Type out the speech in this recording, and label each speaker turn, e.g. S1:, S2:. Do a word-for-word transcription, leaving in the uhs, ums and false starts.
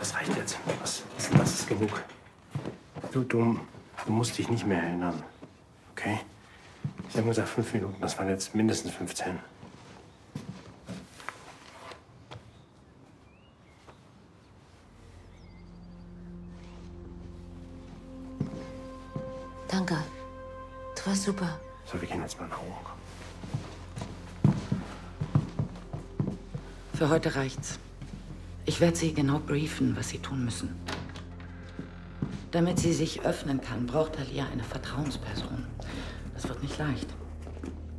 S1: Das reicht jetzt. Das, das, das ist genug. Du, du, du musst dich nicht mehr erinnern. Okay? Ich habe gesagt fünf Minuten. Das waren jetzt mindestens fünfzehn.
S2: Danke. Du warst super.
S1: So, wir gehen jetzt mal nach oben.
S3: Für heute reicht's. Ich werde Sie genau briefen, was Sie tun müssen. Damit sie sich öffnen kann, braucht Talia eine Vertrauensperson. Das wird nicht leicht.